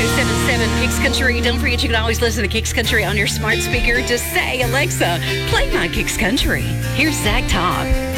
1077 Kicks Country. Don't forget you can always listen to Kicks Country on your smart speaker. Just say, Alexa, play my Kicks Country. Here's Zach Top.